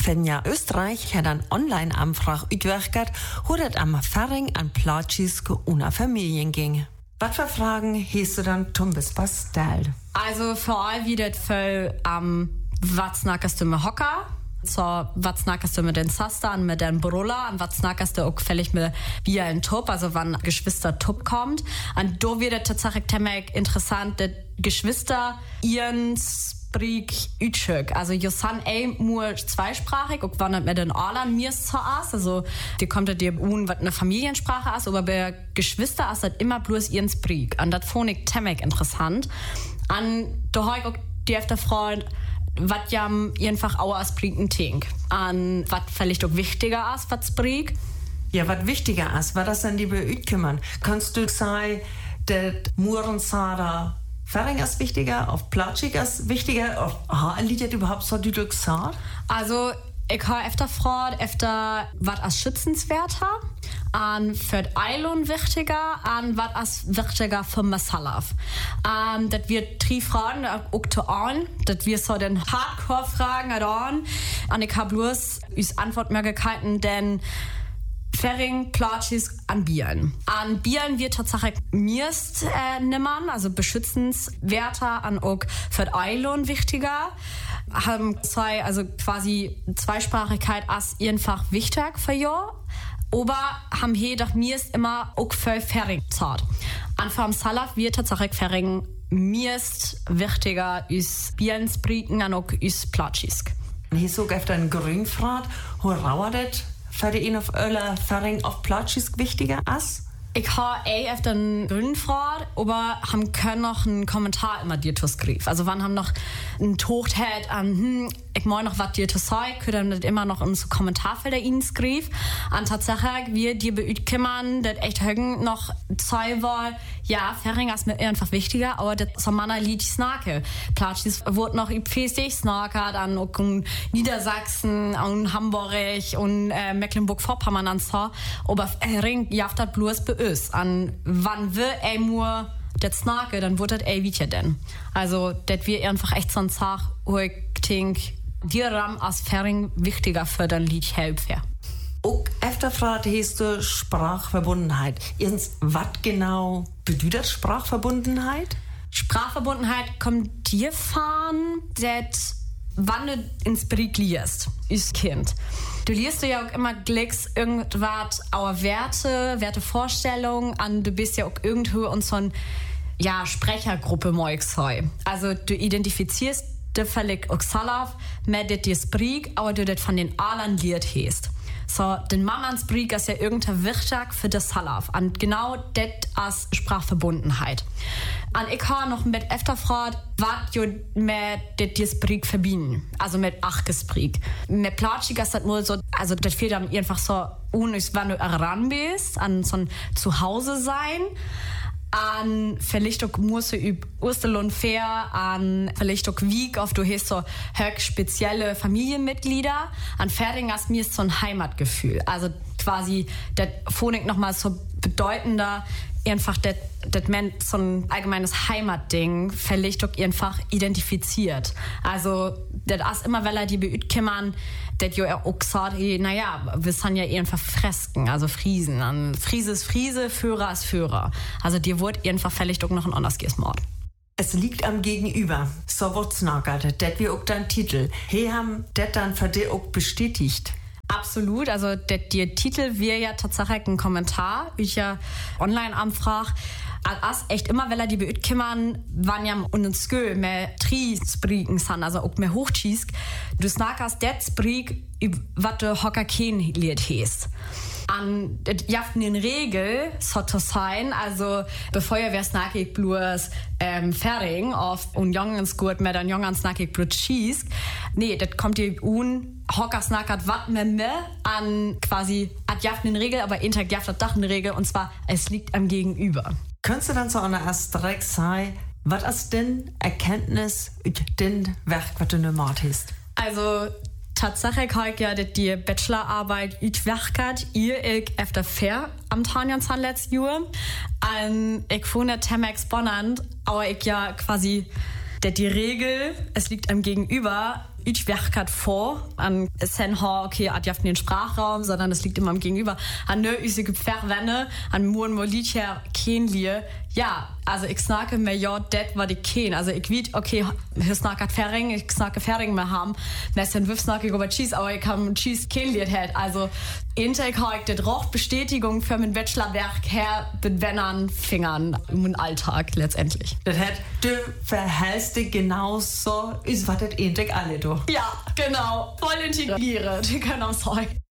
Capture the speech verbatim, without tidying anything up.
Fenja Österreich hat eine Online-Anfrage utwerkt, hoe das am Ferring an Platschiske una Familien ging. Was für Fragen hast du dann zum Bespastellt? Also vor allem wie das für am um, was snackest du mit Hocker? So, was snackest du mit den Saster und mit den Bruller und was snackest du auch völlig mit wie ein Top, also wann Geschwister Top kommt. Und da wird es tatsächlich ziemlich interessant, dass Geschwister ihren Sprik utschök. Also Josan ey nur zweisprachig, auch wenn es mit den Orlan mir so ist, also die kommt dir un, was eine Familiensprache ist, aber bei Geschwister ist das immer bloß ihren Sprik. Und das fand ich ziemlich interessant. Und da habe ich auch die öfter Freund, was ja einfach auch als Sprik Tink. Und was vielleicht auch wichtiger ist, was Sprik. Ja, was wichtiger ist, was das dann die bei euch kümmern? Kannst du sagen, dass Murensada Ferring ist wichtiger, auf Platschig ist wichtiger, auf aha, liegt das überhaupt so deutlich gesagt? Also, ich habe öfter gefragt, öfter, was als schützenswerter, und für die Eilon wichtiger, und was als wichtiger für Masalaf. Um, das wird drei Fragen, auch zu an, das wird so den Hardcore-Fragen an, und ich habe bloß als Antwortmöglichkeiten, denn Ferring, Platschis an Bieren. An Bieren wird tatsächlich mirst äh, nimmern, also beschützenswerter, an auch für die Eilon wichtiger. Haben zwei, also quasi Zweisprachigkeit als einfach wichtig für ja. Aber haben hier doch mirst immer auch für Ferring zart. An vom Salaf wird tatsächlich Ferring mirst wichtiger als Bieren sprechen, an auch als Platschis. Hier so öfter ein Grünfrat, wo rauert das? Für die auf Öller Ferring auf Platschis wichtiger ist? Ich habe eh öfter einen Grünfrage, aber haben können noch einen Kommentar immer dir zu schreiben. Also wann haben noch einen Tocht hat an, hm, ich meine noch was dir zu sagen, können das immer noch in so Kommentarfelder ihnen schreiben. Und tatsächlich, wir dir beüt kümmern, das echt hören noch zwei war, ja, Ferring ist mir einfach wichtiger, aber das so manner Lied snake. Platschis wurde noch im Festig snaker, dann auch in Niedersachsen und Hamburg und äh, Mecklenburg-Vorpommern und so. Aber Ferring jaft das bloß bei uns. Und wann wir einmal das snake, dann wird das ey wie denn. Also, das wird einfach echt so ein Sach, wo ich denke, dir Ram als Ferring wichtiger für dein Lied helfen. Auch öfter fragt hast du Sprachverbundenheit. Ins, was genau bedeutet Sprachverbundenheit? Sprachverbundenheit kommt dir fahren, dass wann du ins Brief liest, ist Kind. Du liest ja auch immer glicks irgendwas, auch Werte, Wertevorstellungen an, du bist ja auch irgendwo in so ein ja, Sprechergruppe moixheu. Also du identifizierst de völlig auch Salaf mit dir Sprik, aber du das von den Alern liert hast. So, den Mamans Sprik ist ja irgendein Wichtig für das Salaf. Und genau das als Sprachverbundenheit. Und ich habe noch mit öfter gefragt, was du mit dir Sprik verbinden. Also mit Achgesprik. Mit Platschig ist das nur so, also das fehlt dann einfach so, ohne wenn du heran bist, an so ein Zuhause sein. An vielleicht auch musst du über Osterlohn fair, an vielleicht auch Wieg, auf du hast so höchst spezielle Familienmitglieder. An Ferring hast mir so ein Heimatgefühl. Also quasi, das Phonik nochmal so bedeutender, einfach das, das man so ein allgemeines Heimatding vielleicht auch einfach identifiziert. Also, das ist immer, weil er die beüt kümmern, das ja auch gesagt, naja, wir sind ja einfach Fresken, also Friesen. Und Friese ist Friese, Führer ist Führer. Also, dir wird einfach vielleicht auch noch ein anderes Mord. Es liegt am Gegenüber. So wird's nagert. Das wird auch dein Titel. Hey, haben das dann für dich auch bestätigt? Absolut, also der, der Titel wäre ja tatsächlich ein Kommentar, ich ja Online-Anfrage. Als echt immer, weil er die beüt kümmern, wann ja und Skö mehr Tri spriken san, also auch mehr Hochschiesk. Du snackst det sprik, was du Hocker kein lied hast. An jaften in Regel so zu sein, also bevor ihr wer snackig bloß ähm, Ferring auf und Jongens gut mit ein Jongens snackig bloß schießt. Nee, das kommt ihr un Hocker snackert wat mit mir an quasi ad jaften in Regel, aber intakt jaftet Dach in Regel und zwar es liegt am Gegenüber. Könntest du dann so eine erst direkt sagen, was ist denn Erkenntnis über den Werk, was du gemacht hast? Also tatsächlich habe ich ja die Bachelorarbeit utwerkt, ihr ich efter fair am Tanjansan letztes Jahr. Und ich fand das ziemlich spannend, aber ich ja quasi, dass die Regel, es liegt am Gegenüber, ich werke vor, an sen okay, at jaft den Sprachraum, sondern das liegt immer am Gegenüber. An nö, ich sehe Verwende, an Muren Molitcher Kenlie. Ja, also ich snacke mir ja, det war die Ken. Also ich weet, okay, ich snacke Fering, ich snacke Fering mehr haben. Messen wirf snacke ich über Cheese, aber ich kann Cheese Kenlied halt. Also Intake habe ich das auch Bestätigung für mein Bachelorwerk her mit Wennern, Fingern im Alltag letztendlich. Das hat du verhältst dich genauso, ist was das Intake alle du. Ja, genau. Voll integriert. Die können auch sagen.